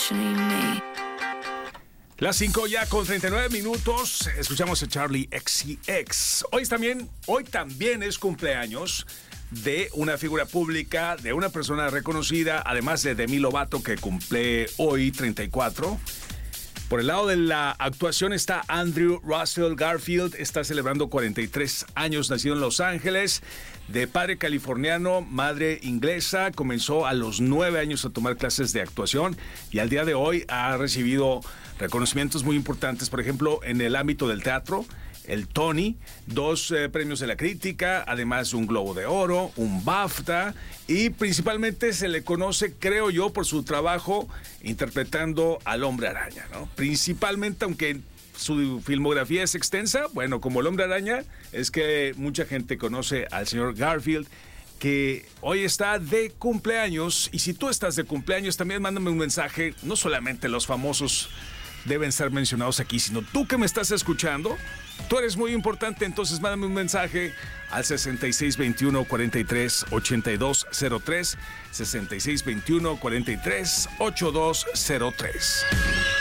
Las 5 ya con 39 minutos, escuchamos a Charli XCX. Hoy también es cumpleaños de una figura pública, de una persona reconocida, además de Demi Lovato, que cumple hoy 34. Por el lado de la actuación está Andrew Russell Garfield, está celebrando 43 años, nacido en Los Ángeles, de padre californiano, madre inglesa. Comenzó a los 9 años a tomar clases de actuación y al día de hoy ha recibido reconocimientos muy importantes, por ejemplo, en el ámbito del teatro, el Tony, 2 premios de la crítica, además un Globo de Oro, un BAFTA, y principalmente se le conoce, creo yo, por su trabajo interpretando al Hombre Araña, ¿no? Principalmente, aunque su filmografía es extensa, bueno, como el Hombre Araña, es que mucha gente conoce al señor Garfield, que hoy está de cumpleaños. Y si tú estás de cumpleaños, también mándame un mensaje. No solamente los famosos deben ser mencionados aquí, sino tú que me estás escuchando, tú eres muy importante, entonces mándame un mensaje al 6621-438203, 6621-438203.